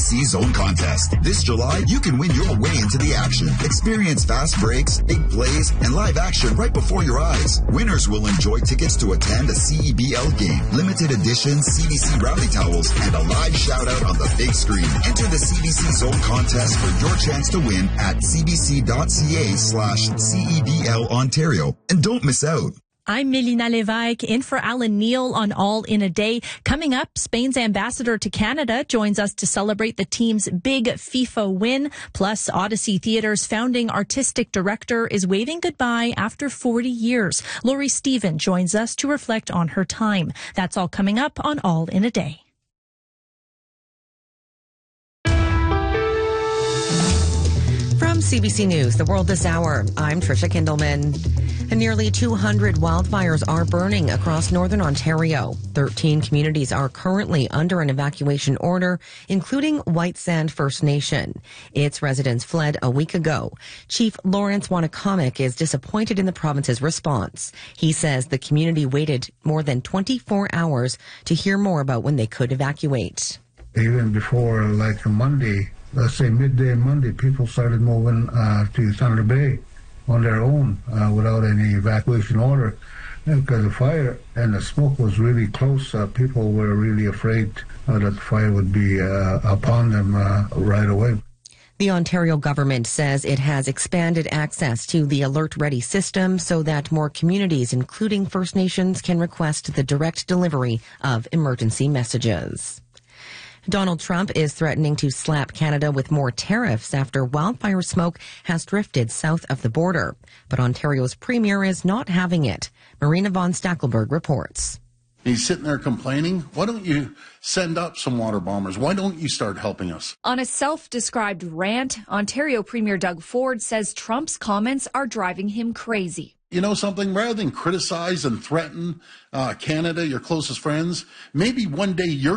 CBC Zone Contest. This July, you can win your way into the action. Experience fast breaks, big plays, and live action right before your eyes. Winners will enjoy tickets to attend a CEBL game, limited edition CBC rally towels, and a live shout-out on the big screen. Enter the CBC Zone Contest for your chance to win at cbc.ca/CEBL Ontario. And don't miss out. I'm Melina Levesque in for Alan Neal on All in a Day. Coming up, Spain's ambassador to Canada joins us to celebrate the team's big FIFA win. Plus, Odyssey Theatre's founding artistic director is waving goodbye after 40 years. Laurie Stephen joins us to reflect on her time. That's all coming up on All in a Day. From CBC News, The World This Hour, I'm Trisha Kindleman. And nearly 200 wildfires are burning across northern Ontario. 13 communities are currently under an evacuation order, including White Sand First Nation. Its residents fled a week ago. Chief Lawrence Wanacomic is disappointed in the province's response. He says the community waited more than 24 hours to hear more about when they could evacuate. Even before, like Monday, let's say midday Monday, people started moving to Thunder Bay on their own without any evacuation order because the fire and the smoke was really close. People were really afraid that the fire would be upon them right away. The Ontario government says it has expanded access to the Alert Ready system so that more communities, including First Nations, can request the direct delivery of emergency messages. Donald Trump is threatening to slap Canada with more tariffs after wildfire smoke has drifted south of the border. But Ontario's premier is not having it. Marina von Stackelberg reports. He's sitting there complaining. Why don't you send up some water bombers? Why don't you start helping us? On a self-described rant, Ontario Premier Doug Ford says Trump's comments are driving him crazy. You know something? Rather than criticize and threaten Canada, your closest friends, maybe one day you're